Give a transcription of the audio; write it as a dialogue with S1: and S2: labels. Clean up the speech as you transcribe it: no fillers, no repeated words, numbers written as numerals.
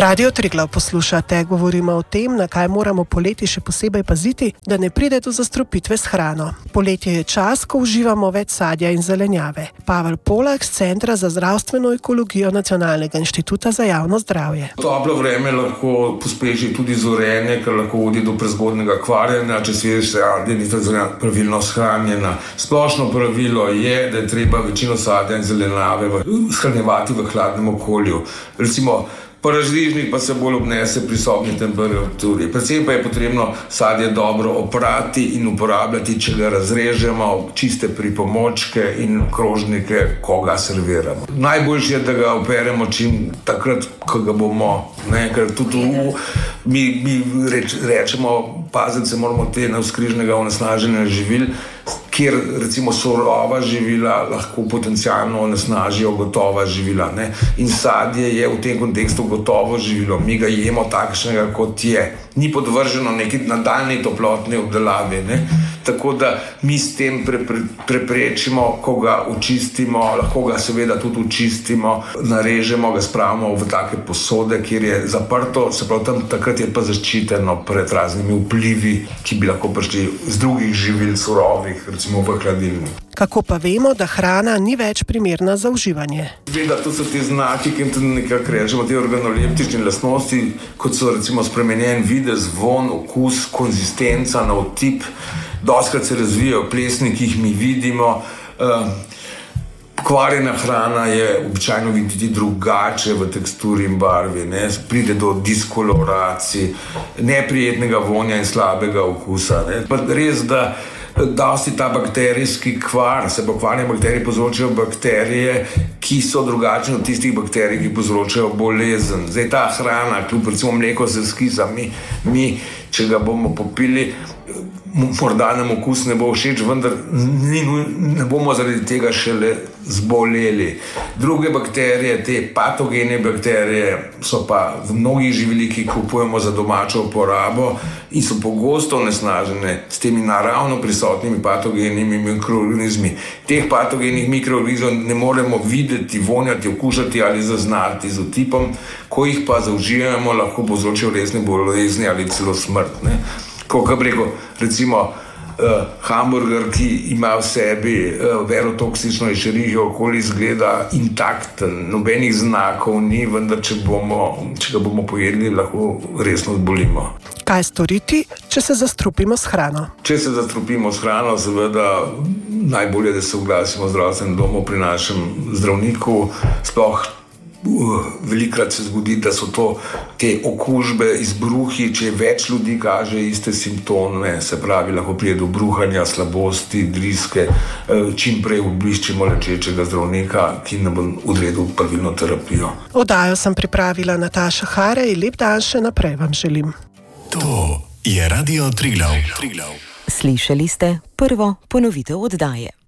S1: Radio Triglav poslušate, govorimo o tem, na kaj moramo poleti še posebej paziti, da ne pride do zastrupitve s hrano. Poletje je čas, ko uživamo več sadja in zelenjave. Pavel Polak z Centra za zdravstveno ekologijo Nacionalnega inštituta za javno zdravje.
S2: Toplo vreme lahko pospeši tudi zorenje, ker lahko vodi do prezgodnega kvarjenja, če sadje ni pravilno shranjena. Splošno pravilo je, da je treba večino sadja in zelenjave shranjevati v hladnem okolju. Recimo, paradižnik pa se bolj obnese pri sobni temperaturi. Predvsem pa je potrebno sadje dobro oprati in uporabljati, če ga razrežemo, čiste pripomočke in krožnike, ko ga serviramo. Najboljše je, da ga operemo takrat, ko ga bomo, ker tudi mi rečemo, paziti se moramo te navzkrižnega onesnaženja živil, kjer recimo surova živila lahko potencialno onesnažijo gotova živila. In sadje je v tem kontekstu gotovo živilo. Mi ga jemo takšnega, kot je. Ni podvrženo neki nadaljni toplotni obdelavi. Tako da mi s tem preprečimo, ko ga očistimo, lahko ga seveda tudi očistimo, narežemo, ga spravimo v take posode, kjer je zaprto, se pravi tam takrat je pa zaščiteno pred raznimi vplivi, ki bi lahko prišli z drugih živil surovih, recimo v hladilnik.
S1: Kako pa vemo, da hrana ni več primerna za uživanje?
S2: Seveda, to so ti znaki, ki jim tudi nekako rečemo, te organoleptične lastnosti, kot so recimo spremenjen videz, von, okus, konzistenca, navtip. Dostikrat se razvijajo plesni, ki jih mi vidimo. Kvarjena hrana je običajno videti drugače v teksturi in barvi. Pride do diskoloracij, neprijetnega vonja in slabega okusa. Pa res, da dosti ta bakterijski kvar, se pokvarjene bakterije povzročajo bakterije, ki so drugačne od tistih bakterij, ki povzročajo bolezen. Zdaj ta hrana, kljub recimo mleko se skiza, mi, če ga bomo popili, morda nam okus ne bo všeč, vendar ne bomo zaradi tega šele zboleli. Druge bakterije, te patogene bakterije, so pa v mnogih živilih, ki kupujemo za domačo uporabo in so pogosto onesnažene s temi naravno prisotnimi patogenimi mikroorganizmi. Teh patogenih mikroorganizmov ne moremo videti, vonjati, okušati ali zaznati z otipom, ko jih pa zaužijemo, lahko povzročijo resne bolezni ali celo smrt. Kot bi rekel, recimo hamburger, ki ima v sebi verotoksično ešerijo, okoli izgleda intakten, nobenih znakov ni, vendar če ga bomo pojedli, lahko resno zbolimo.
S1: Kaj storiti, če se zastrupimo s hrano?
S2: Če se zastrupimo s hrano, seveda najbolje, da se oglasimo v zdravstvenem domu pri našem zdravniku, sploh velikokrat se zgodi, da so to te okužbe, izbruhi, če več ljudi kaže iste simptome, se pravi, lahko pride do bruhanja, slabosti, driske, čim prej obiščemo lečečega zdravnika, ki nam bo odredil pravilno terapijo.
S1: Oddajo sem pripravila Nataša Hare in lep dan še naprej vam želim.
S3: To je Radio Triglav.
S4: Slišali ste prvo ponovitev oddaje.